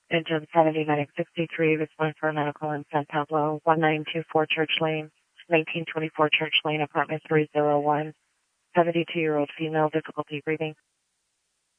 Engine 7963, respond for a medical in San Pablo, 1924 Church Lane, 1924 Church Lane, apartment 301. 72-year-old female, difficulty breathing.